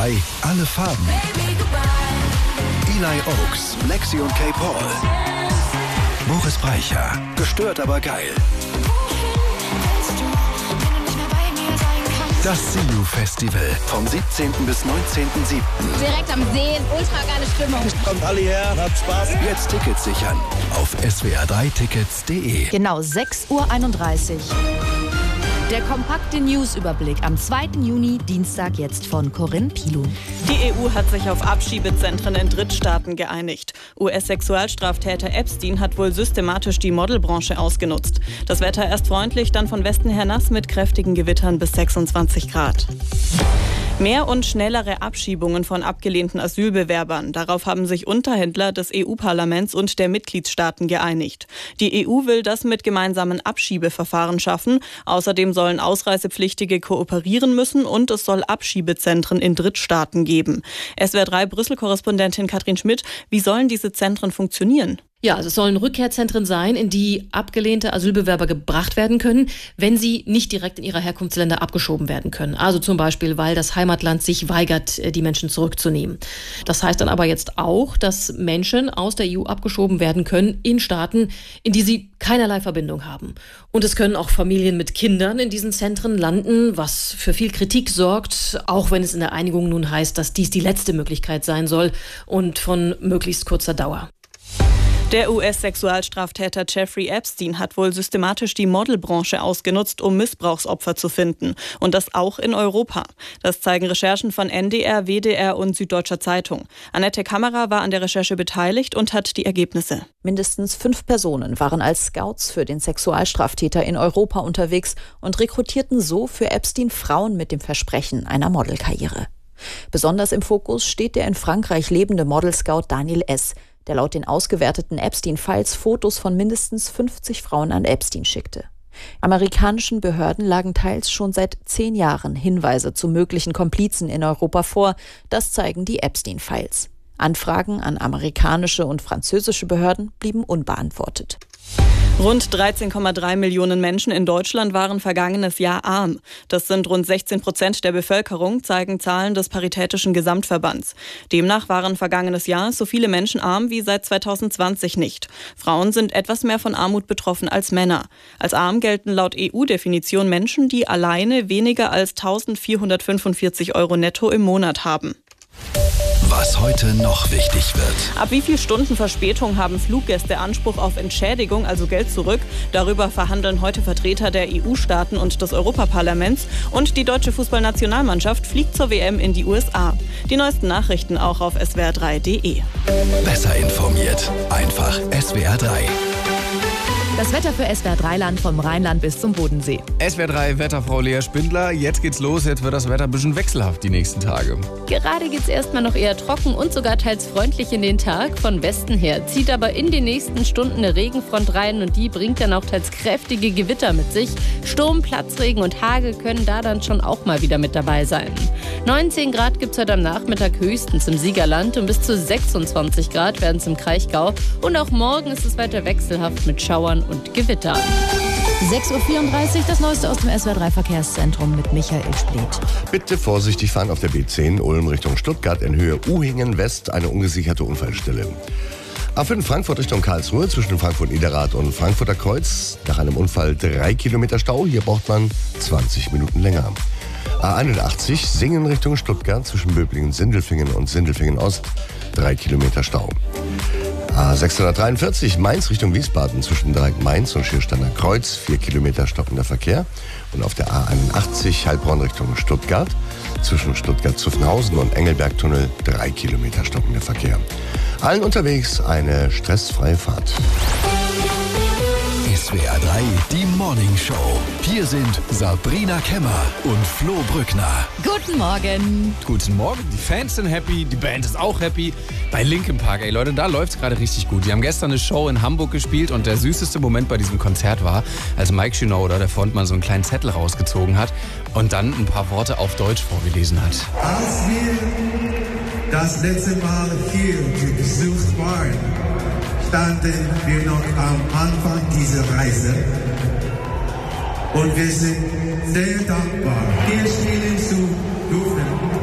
3, alle Farben. Eli Oaks, Lexi und Kay Paul. Boris Brejcha, gestört aber geil. Das See-You-Festival vom 17. bis 19.07. Direkt am See, ultra geile Stimmung. Kommt alle her, habt Spaß. Jetzt Tickets sichern auf swr3tickets.de. Genau 6:31 Uhr. Der kompakte Newsüberblick am 2. Juni, Dienstag, jetzt von Corinne Pilun. Die EU hat sich auf Abschiebezentren in Drittstaaten geeinigt. US-Sexualstraftäter Epstein hat wohl systematisch die Modelbranche ausgenutzt. Das Wetter erst freundlich, dann von Westen her nass mit kräftigen Gewittern bis 26 Grad. Mehr und schnellere Abschiebungen von abgelehnten Asylbewerbern. Darauf haben sich Unterhändler des EU-Parlaments und der Mitgliedstaaten geeinigt. Die EU will das mit gemeinsamen Abschiebeverfahren schaffen. Außerdem sollen Ausreisepflichtige kooperieren müssen und es soll Abschiebezentren in Drittstaaten geben. SWR3 Brüssel-Korrespondentin Katrin Schmidt, wie sollen diese Zentren funktionieren? Ja, es sollen Rückkehrzentren sein, in die abgelehnte Asylbewerber gebracht werden können, wenn sie nicht direkt in ihre Herkunftsländer abgeschoben werden können. Also zum Beispiel, weil das Heimatland sich weigert, die Menschen zurückzunehmen. Das heißt dann aber jetzt auch, dass Menschen aus der EU abgeschoben werden können in Staaten, in die sie keinerlei Verbindung haben. Und es können auch Familien mit Kindern in diesen Zentren landen, was für viel Kritik sorgt, auch wenn es in der Einigung nun heißt, dass dies die letzte Möglichkeit sein soll und von möglichst kurzer Dauer. Der US-Sexualstraftäter Jeffrey Epstein hat wohl systematisch die Modelbranche ausgenutzt, um Missbrauchsopfer zu finden. Und das auch in Europa. Das zeigen Recherchen von NDR, WDR und Süddeutscher Zeitung. Annette Kammerer war an der Recherche beteiligt und hat die Ergebnisse. Mindestens 5 Personen waren als Scouts für den Sexualstraftäter in Europa unterwegs und rekrutierten so für Epstein Frauen mit dem Versprechen einer Modelkarriere. Besonders im Fokus steht der in Frankreich lebende Modelscout Daniel S., der laut den ausgewerteten Epstein-Files Fotos von mindestens 50 Frauen an Epstein schickte. Amerikanischen Behörden lagen teils schon seit 10 Jahren Hinweise zu möglichen Komplizen in Europa vor. Das zeigen die Epstein-Files. Anfragen an amerikanische und französische Behörden blieben unbeantwortet. Rund 13,3 Millionen Menschen in Deutschland waren vergangenes Jahr arm. Das sind rund 16% der Bevölkerung, zeigen Zahlen des Paritätischen Gesamtverbands. Demnach waren vergangenes Jahr so viele Menschen arm wie seit 2020 nicht. Frauen sind etwas mehr von Armut betroffen als Männer. Als arm gelten laut EU-Definition Menschen, die alleine weniger als 1.445 € netto im Monat haben. Was heute noch wichtig wird. Ab wie viel Stunden Verspätung haben Fluggäste Anspruch auf Entschädigung, also Geld zurück? Darüber verhandeln heute Vertreter der EU-Staaten und des Europaparlaments. Und die deutsche Fußballnationalmannschaft fliegt zur WM in die USA. Die neuesten Nachrichten auch auf swr3.de. Besser informiert. Einfach SWR3. Das Wetter für SWR3-Land vom Rheinland bis zum Bodensee. SWR3-Wetterfrau Lea Spindler. Jetzt geht's los. Jetzt wird das Wetter ein bisschen wechselhaft die nächsten Tage. Gerade geht's erstmal noch eher trocken und sogar teils freundlich in den Tag. Von Westen her zieht aber in den nächsten Stunden eine Regenfront rein und die bringt dann auch teils kräftige Gewitter mit sich. Sturm, Platzregen und Hagel können da dann schon auch mal wieder mit dabei sein. 19 Grad gibt's heute am Nachmittag höchstens im Siegerland und bis zu 26 Grad werden es im Kraichgau. Und auch morgen ist es weiter wechselhaft mit Schauern und Gewitter. 6:34 Uhr, das Neueste aus dem SWR3-Verkehrszentrum mit Michael Spliet. Bitte vorsichtig fahren auf der B10 Ulm Richtung Stuttgart in Höhe Uhingen West, eine ungesicherte Unfallstelle. A5 Frankfurt Richtung Karlsruhe zwischen Frankfurt-Niederrad und Frankfurter Kreuz. Nach einem Unfall 3 Kilometer Stau, hier braucht man 20 Minuten länger. A81 Singen Richtung Stuttgart zwischen Böblingen-Sindelfingen und Sindelfingen-Ost, 3 Kilometer Stau. A643 Mainz Richtung Wiesbaden zwischen Dreieck Mainz und Schiersteiner Kreuz, 4 Kilometer stockender Verkehr. Und auf der A81 Heilbronn Richtung Stuttgart zwischen Stuttgart-Zuffenhausen und Engelbergtunnel, 3 Kilometer stockender Verkehr. Allen unterwegs eine stressfreie Fahrt. SWR3, die Morning Show. Hier sind Sabrina Kemmer und Flo Brückner. Guten Morgen. Guten Morgen. Die Fans sind happy, die Band ist auch happy. Bei Linkin Park, ey Leute, da läuft's gerade richtig gut. Die haben gestern eine Show in Hamburg gespielt und der süßeste Moment bei diesem Konzert war, als Mike Shinoda, der Frontmann, so einen kleinen Zettel rausgezogen hat und dann ein paar Worte auf Deutsch vorgelesen hat. Als wir das letzte Mal hier besucht waren, standen wir noch am Anfang dieser Reise und wir sind sehr dankbar. Wir spielen zu